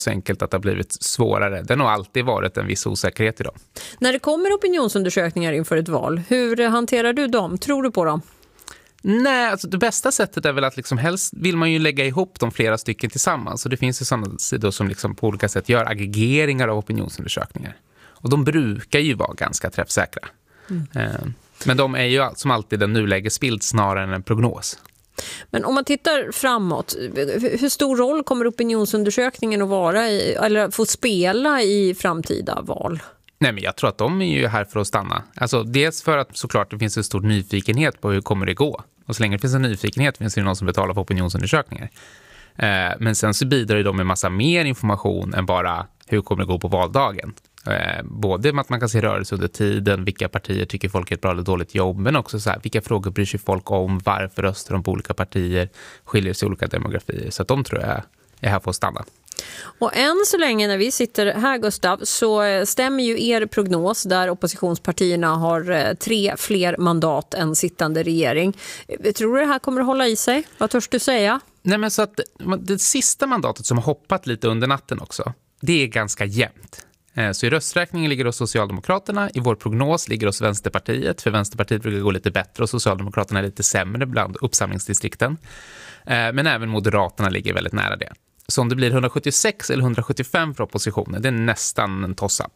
så enkelt att det har blivit svårare. Det har nog alltid varit en viss osäkerhet idag. När det kommer opinionsundersökningar inför ett val, hur hanterar du dem? Tror du på dem? Nej, alltså det bästa sättet är väl att liksom helst vill man ju lägga ihop de flera stycken tillsammans. Så det finns ju sådana sidor som liksom på olika sätt gör aggregeringar av opinionsundersökningar. Och de brukar ju vara ganska träffsäkra. Men de är ju som alltid en nulägesbild snarare än en prognos. Men om man tittar framåt, hur stor roll kommer opinionsundersökningen att vara eller få spela i framtida val? Nej, men jag tror att de är ju här för att stanna. Alltså dels för att såklart det finns en stor nyfikenhet på hur kommer det gå. Och så länge det finns en nyfikenhet finns det någon som betalar för opinionsundersökningar. Men sen så bidrar ju de med massa mer information än bara hur kommer det gå på valdagen. Både med att man kan se rörelse under tiden, vilka partier tycker folk är ett bra eller dåligt jobb, men också så här, vilka frågor bryr sig folk om, varför röstar de på olika partier, skiljer sig olika demografier. Så att de tror jag är här för att stanna. Och än så länge när vi sitter här, Gustav, så stämmer ju er prognos där oppositionspartierna har 3 fler mandat än sittande regering. Tror du det här kommer att hålla i sig? Vad törs du säga? Nej, men så att det sista mandatet som har hoppat lite under natten också, det är ganska jämnt. Så i rösträkningen ligger hos Socialdemokraterna, i vår prognos ligger hos Vänsterpartiet, för Vänsterpartiet brukar gå lite bättre och Socialdemokraterna är lite sämre bland uppsamlingsdistrikten. Men även Moderaterna ligger väldigt nära det. Så om det blir 176 eller 175 för oppositionen, det är nästan en toss-up.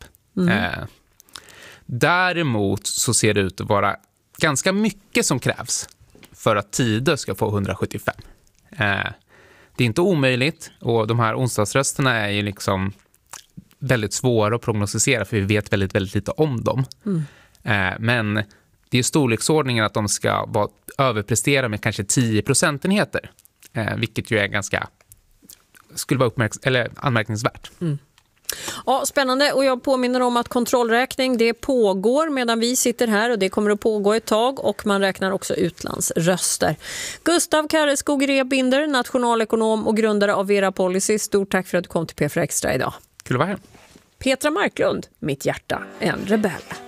Däremot så ser det ut att vara ganska mycket som krävs för att Tidö ska få 175. Det är inte omöjligt, och de här onsdagsrösterna är ju liksom väldigt svåra att prognostisera för vi vet väldigt, väldigt lite om dem. Men det är storleksordningen att de ska överprestera med kanske 10 procentenheter, vilket ju är ganska skulle vara anmärkningsvärt. Ja, spännande, och jag påminner om att kontrollräkning det pågår medan vi sitter här och det kommer att pågå ett tag, och man räknar också utlandsröster. Gustav Karreskog-Rebinder, nationalekonom och grundare av Vera Policy, stort tack för att du kom till P4 Extra idag. Kul att vara här. Petra Marklund, mitt hjärta, en rebell.